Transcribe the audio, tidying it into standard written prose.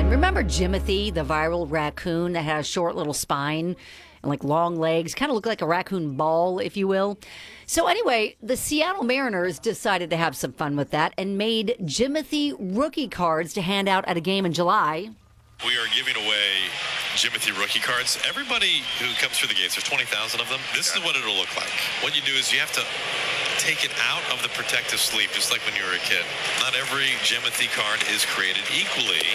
man. Remember Jimothy, the viral raccoon that had a short little spine and like long legs, kind of looked like a raccoon ball, if you will. So anyway, the Seattle Mariners decided to have some fun with that and made Jimothy rookie cards to hand out at a game in July. We are giving away Jimothy rookie cards. Everybody who comes through the gates, there's 20,000 of them. This is what it'll look like. What you do is you have to take it out of the protective sleeve, just like when you were a kid. Not every Jimothy card is created equally.